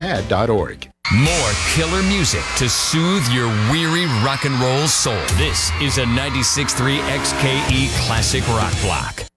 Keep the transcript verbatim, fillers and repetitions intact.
pad dot org. More killer music to soothe your weary rock and roll soul. This is a ninety-six point three X K E Classic Rock Block.